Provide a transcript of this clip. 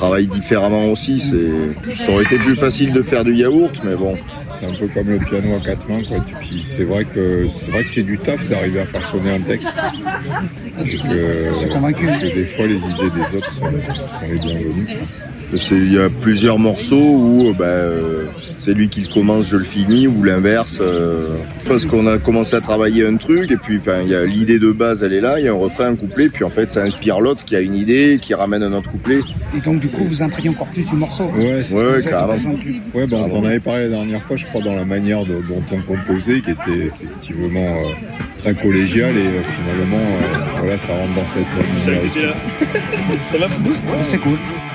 travaille différemment aussi. Ça aurait été plus facile de faire du yaourt, mais bon. C'est un peu comme le piano à 4 mains, quoi. Puis c'est vrai que c'est du taf d'arriver à faire sonner un texte. Je suis convaincu. Que des fois les idées des autres sont les bienvenues. Il y a plusieurs morceaux où c'est lui qui le commence, je le finis, ou l'inverse. Parce qu'on a commencé à travailler un truc, et puis il y a l'idée de base, elle est là, il y a un refrain, un couplet, puis en fait ça inspire l'autre qui a une idée, qui ramène un autre couplet. Et donc du coup vous imprégnez encore plus du morceau. Ouais, carrément. Ouais, on en avait parlé la dernière fois, je crois, dans la manière dont on composait, qui était effectivement très collégiale, et finalement ça rentre dans cette ligne-là aussi. Ça va? C'est cool.